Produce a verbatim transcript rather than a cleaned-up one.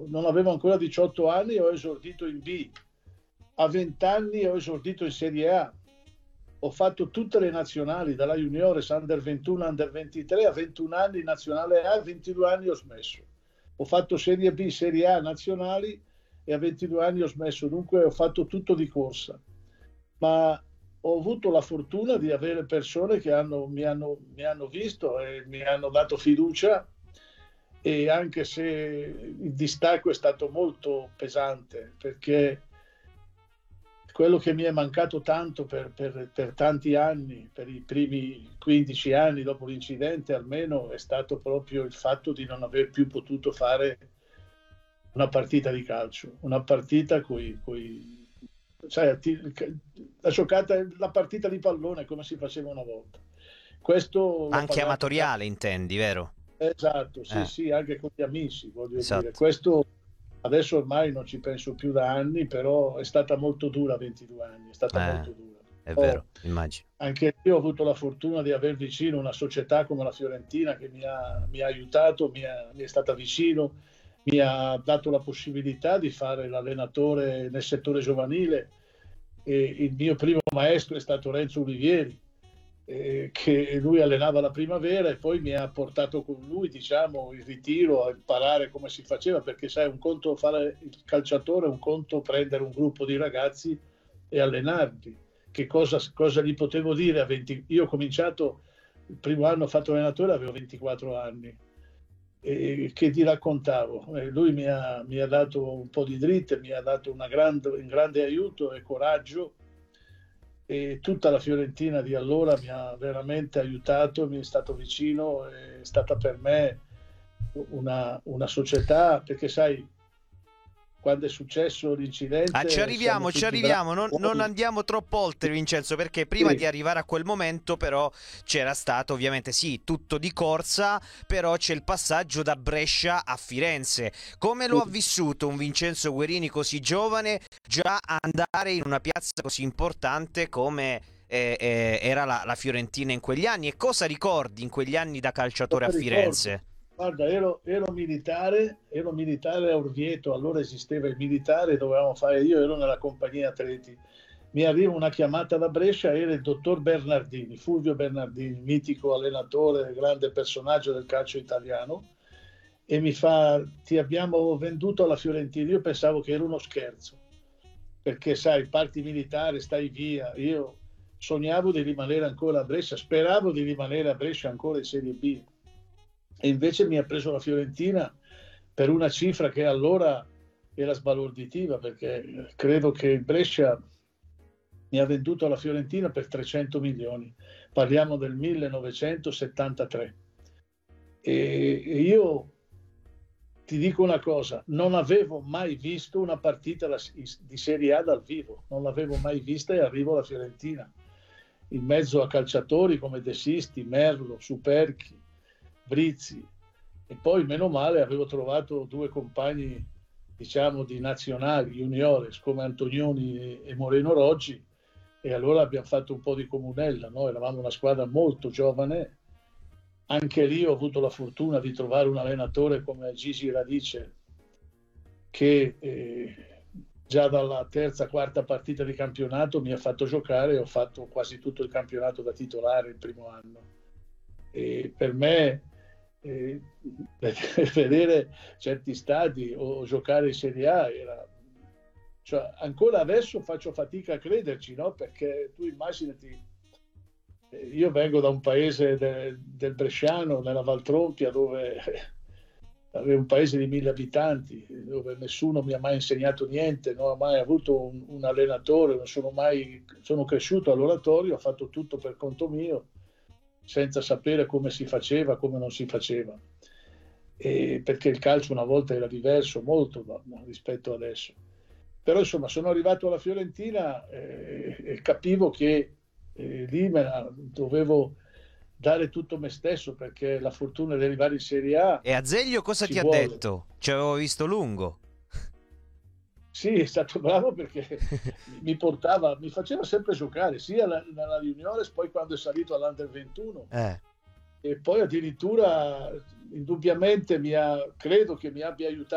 non avevo ancora diciotto anni e ho esordito in B. A venti anni ho esordito in Serie A. Ho fatto tutte le nazionali, dalla juniores, under ventuno, under ventitré, a ventuno anni nazionale A, a ventidue anni ho smesso. Ho fatto Serie B, Serie A, nazionali e a ventidue anni ho smesso. Dunque ho fatto tutto di corsa. Ma ho avuto la fortuna di avere persone che hanno, mi, hanno, mi hanno visto e mi hanno dato fiducia, e anche se il distacco è stato molto pesante, perché quello che mi è mancato tanto per, per, per tanti anni, per i primi quindici anni dopo l'incidente almeno, è stato proprio il fatto di non aver più potuto fare una partita di calcio, una partita coi, coi sai, la giocata, la partita di pallone come si faceva una volta. Questo anche amatoriale, intendi, vero? Esatto, sì, eh. sì, anche con gli amici, voglio esatto. dire. Questo adesso ormai non ci penso più da anni, però è stata molto dura, ventidue anni, è stata eh, molto dura. È oh, vero, immagino. Anche io ho avuto la fortuna di aver vicino una società come la Fiorentina che mi ha, mi ha aiutato, mi, ha, mi è stata vicino, mi ha dato la possibilità di fare l'allenatore nel settore giovanile, e il mio primo maestro è stato Renzo Olivieri, eh, che lui allenava la primavera, e poi mi ha portato con lui, diciamo, il ritiro, a imparare come si faceva, perché sai, un conto fare il calciatore, un conto prendere un gruppo di ragazzi e allenarli. Che cosa, cosa gli potevo dire a venti? Io ho cominciato, il primo anno ho fatto allenatore, avevo ventiquattro anni, e che ti raccontavo? Eh, lui mi ha, mi ha dato un po' di dritte, mi ha dato una grande, un grande aiuto e coraggio, e tutta la Fiorentina di allora mi ha veramente aiutato, mi è stato vicino, è stata per me una, una società, perché sai, quando è successo l'incidente, ah, ci arriviamo, ci arriviamo, non, non andiamo troppo oltre, Vincenzo, perché prima sì. di arrivare a quel momento però c'era stato ovviamente sì, tutto di corsa, però c'è il passaggio da Brescia a Firenze. Come lo ha vissuto un Vincenzo Guerini così giovane già andare in una piazza così importante come eh, eh, era la, la Fiorentina in quegli anni, e cosa ricordi in quegli anni da calciatore a Firenze? Guarda, ero, ero militare, ero militare a Orvieto, allora esisteva il militare, dovevamo fare, io ero nella compagnia atleti. Mi arriva una chiamata da Brescia, era il dottor Bernardini, Fulvio Bernardini, mitico allenatore, grande personaggio del calcio italiano, e mi fa: ti abbiamo venduto alla Fiorentina. Io pensavo che era uno scherzo, perché sai, parti militare, stai via. Io sognavo di rimanere ancora a Brescia, speravo di rimanere a Brescia ancora in Serie B. E invece mi ha preso la Fiorentina per una cifra che allora era sbalorditiva, perché credo che il Brescia mi ha venduto alla Fiorentina per trecento milioni. Parliamo del millenovecentosettantatré. E io ti dico una cosa, non avevo mai visto una partita di Serie A dal vivo, non l'avevo mai vista, e arrivo alla Fiorentina in mezzo a calciatori come De Sisti, Merlo, Superchi, Brizzi, e poi meno male avevo trovato due compagni, diciamo, di nazionali juniores come Antonioni e Moreno Roggi, e allora abbiamo fatto un po' di comunella, no? Eravamo una squadra molto giovane. Anche lì ho avuto la fortuna di trovare un allenatore come Gigi Radice, che eh, già dalla terza, quarta partita di campionato mi ha fatto giocare, e ho fatto quasi tutto il campionato da titolare il primo anno. E per me eh, vedere certi stadi o giocare in Serie A era, cioè, ancora adesso faccio fatica a crederci, no? Perché tu immaginati, io vengo da un paese de, del Bresciano, nella Valtrompia, dove è un paese di mille abitanti, dove nessuno mi ha mai insegnato niente, non ho mai avuto un, un allenatore, non sono mai, sono cresciuto all'oratorio, ho fatto tutto per conto mio, senza sapere come si faceva, come non si faceva, e perché il calcio una volta era diverso molto no, rispetto adesso. Però insomma sono arrivato alla Fiorentina eh, e capivo che eh, lì me la, dovevo dare tutto me stesso, perché la fortuna di arrivare in Serie A. E Azeglio cosa ti vuole. ha detto? Ci avevo visto lungo. Sì, è stato bravo, perché mi portava, mi faceva sempre giocare, sia nella juniores, poi quando è salito all'Under ventuno. Eh. E poi addirittura, indubbiamente, mi ha, credo che mi abbia aiutato